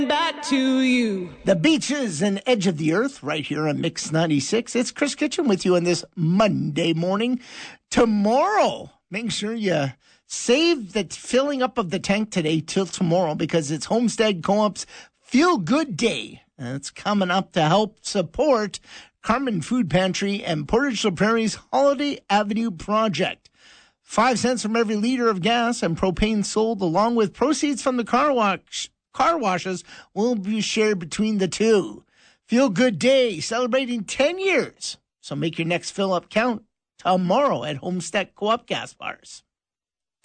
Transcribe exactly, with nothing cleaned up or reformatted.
Back to you. The beaches and edge of the earth right here on Mix ninety-six. It's Chris Kitchen with you on this Monday morning. Tomorrow, make sure you save the filling up of the tank today till tomorrow because it's Homestead Co-op's Feel Good Day. And it's coming up to help support Carmen Food Pantry and Portage la Prairie's Holiday Avenue project. Five cents from every liter of gas and propane sold, along with proceeds from the car wash. Car washes will be shared between the two. Feel Good Day, celebrating ten years. So make your next fill-up count tomorrow at Homestead Co-op Gas Bars.